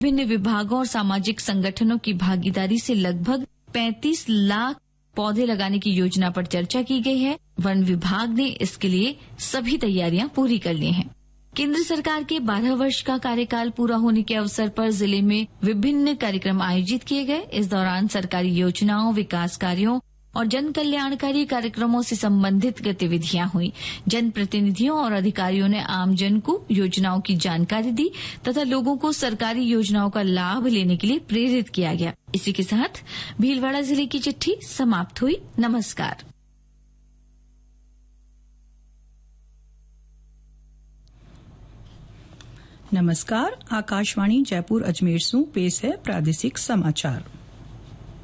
विभिन्न विभागों और सामाजिक संगठनों की भागीदारी से लगभग 35 लाख पौधे लगाने की योजना पर चर्चा की गई है। वन विभाग ने इसके लिए सभी तैयारियां पूरी कर ली हैं। केंद्र सरकार के 12 वर्ष का कार्यकाल पूरा होने के अवसर पर जिले में विभिन्न कार्यक्रम आयोजित किए गए। इस दौरान सरकारी योजनाओं, विकास कार्यों और जन कल्याणकारी कार्यक्रमों से संबंधित गतिविधियां हुई। जनप्रतिनिधियों और अधिकारियों ने आमजन को योजनाओं की जानकारी दी तथा लोगों को सरकारी योजनाओं का लाभ लेने के लिए प्रेरित किया गया। इसी के साथ भीलवाड़ा जिले की चिट्ठी समाप्त हुई। नमस्कार। नमस्कार। आकाशवाणी जयपुर अजमेर से पेश है प्रादेशिक समाचार।